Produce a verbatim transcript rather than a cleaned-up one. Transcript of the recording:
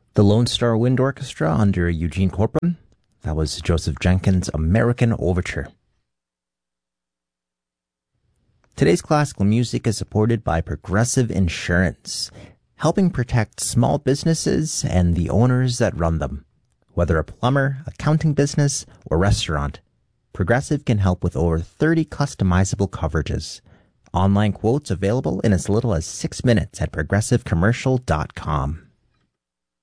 The Lone Star Wind Orchestra under Eugene Corporon. That was Joseph Jenkins' American Overture. Today's classical music is supported by Progressive Insurance, helping protect small businesses and the owners that run them. Whether a plumber, accounting business, or restaurant, Progressive can help with over thirty customizable coverages. Online quotes available in as little as six minutes at progressive commercial dot com.